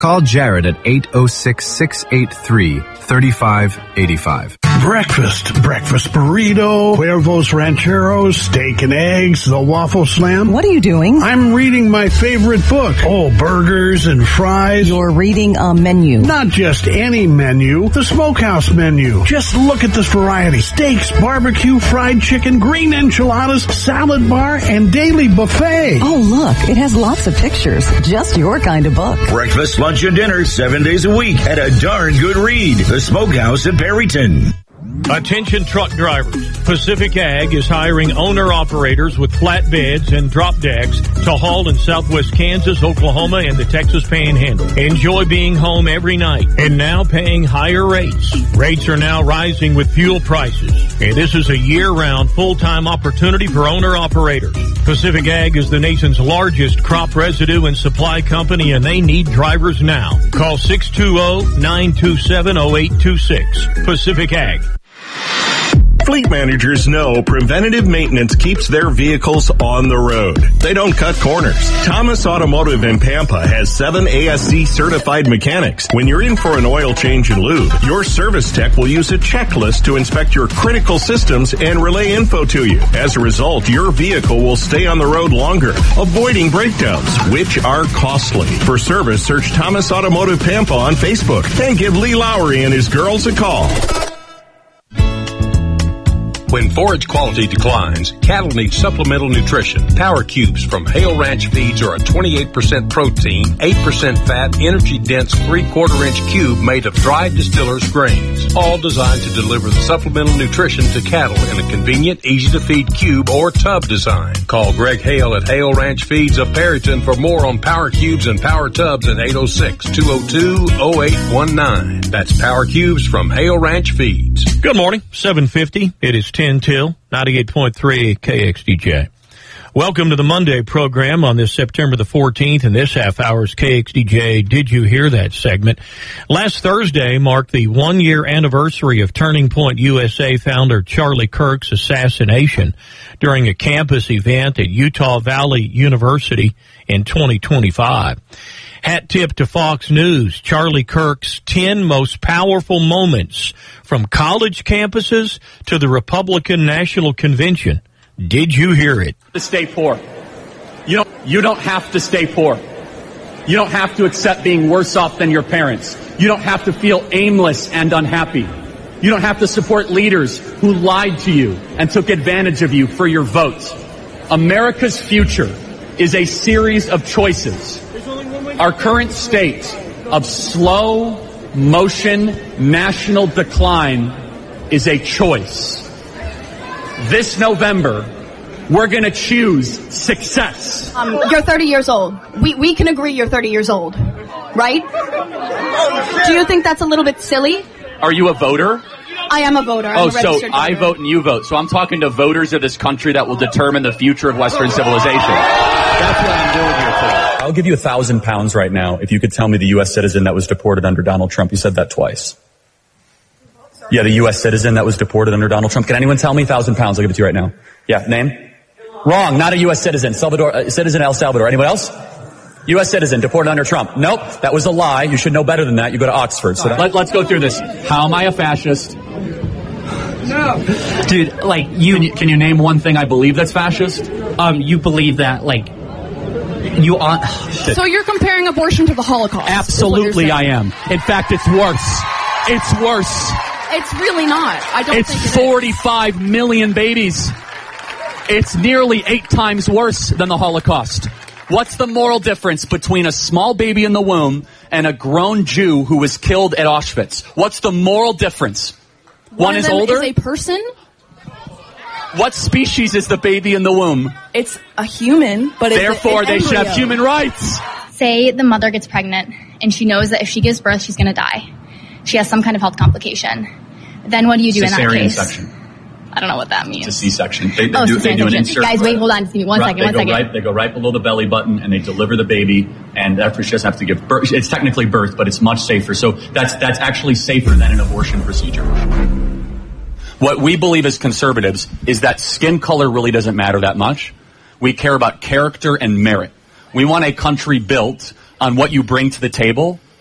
Call Jared at 806-683-3585. Breakfast burrito, Cuervo's Rancheros, steak and eggs, the waffle slam. What are you doing? I'm reading my favorite book. Oh, burgers and fries. You're reading a menu. Not just any menu, the Smokehouse menu. Just look at this variety. Steaks, barbecue, fried chicken, green enchiladas, salad bar, and daily buffet. Oh, look, it has lots of pictures. Just your kind of book. Breakfast, lunch, and dinner 7 days a week at a darn good read. The Smokehouse in Perryton. Attention truck drivers. Pacific Ag is hiring owner-operators with flatbeds and drop decks to haul in southwest Kansas, Oklahoma, and the Texas Panhandle. Enjoy being home every night and now paying higher rates. Rates are now rising with fuel prices. And this is a year-round full-time opportunity for owner-operators. Pacific Ag is the nation's largest crop residue and supply company, and they need drivers now. Call 620-927-0826. Pacific Ag. Fleet managers know preventative maintenance keeps their vehicles on the road. They don't cut corners. Thomas Automotive in Pampa has 7 ASC certified mechanics. When you're in for an oil change and lube, your service tech will use a checklist to inspect your critical systems and relay info to you. As a result, your vehicle will stay on the road longer, avoiding breakdowns, which are costly. For service, search Thomas Automotive Pampa on Facebook and give Lee Lowry and his girls a call. When forage quality declines, cattle need supplemental nutrition. Power Cubes from Hale Ranch Feeds are a 28% protein, 8% fat, energy-dense 3/4-inch cube made of dried distillers' grains, all designed to deliver the supplemental nutrition to cattle in a convenient, easy-to-feed cube or tub design. Call Greg Hale at Hale Ranch Feeds of Perryton for more on Power Cubes and Power Tubs at 806-202-0819. That's Power Cubes from Hale Ranch Feeds. Good morning, 7:50. It is 10 till 98.3 KXDJ. Welcome to the Monday program on this September the 14th, and this half hour's KXDJ Did You Hear That segment. Last Thursday marked the 1-year anniversary of Turning Point USA founder Charlie Kirk's assassination during a campus event at Utah Valley University in 2025. Hat tip to Fox News, Charlie Kirk's 10 most powerful moments from college campuses to the Republican National Convention. Did you hear it? To stay poor. You don't have to stay poor. You don't have to accept being worse off than your parents. You don't have to feel aimless and unhappy. You don't have to support leaders who lied to you and took advantage of you for your vote. America's future is a series of choices. Our current state of slow motion national decline is a choice. This November, we're going to choose success. You're 30 years old. We can agree you're 30 years old, right? Do you think that's a little bit silly? Are you a voter? I am a voter. I'm a registered voter. I vote and you vote. So I'm talking to voters of this country that will determine the future of Western civilization. That's what I'm doing here today. I'll give you £1,000 right now if you could tell me the U.S. citizen that was deported under Donald Trump. You said that twice. Yeah, the U.S. citizen that was deported under Donald Trump. Can anyone tell me? £1,000. I'll give it to you right now. Yeah, name? Wrong. Not a U.S. citizen. Citizen El Salvador. Anyone else? U.S. citizen deported under Trump. Nope. That was a lie. You should know better than that. You go to Oxford. So let's go through this. How am I a fascist? No. Dude, can you name one thing I believe that's fascist? You believe that, So you're comparing abortion to the Holocaust? Absolutely I am. In fact, it's worse. It's worse. It's really not. I don't think it is. It's 45 million babies. It's nearly 8 times worse than the Holocaust. What's the moral difference between a small baby in the womb and a grown Jew who was killed at Auschwitz? What's the moral difference? One is older? Is a person? What species is the baby in the womb? It's a human, but therefore they should have human rights. Say the mother gets pregnant and she knows that if she gives birth, she's going to die. She has some kind of health complication. Then what do you do in that case? Section. I don't know what that means. It's a C-section. They do an insert. Guys, wait, hold on. One second. They go right below the belly button and they deliver the baby. And after she doesn't have to give birth, it's technically birth, but it's much safer. So that's actually safer than an abortion procedure. What we believe as conservatives is that skin color really doesn't matter that much. We care about character and merit. We want a country built on what you bring to the table